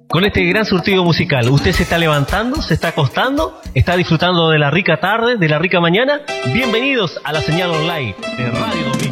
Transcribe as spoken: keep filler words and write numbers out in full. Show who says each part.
Speaker 1: Con este gran surtido musical, ¿usted se está levantando, se está acostando, está disfrutando de la rica tarde, de la rica mañana? Bienvenidos a la señal online de Radio Domingo.